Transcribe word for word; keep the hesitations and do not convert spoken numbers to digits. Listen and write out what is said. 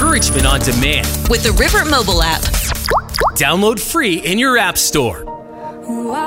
encouragement on demand with the River mobile app. Download free in your app store. Why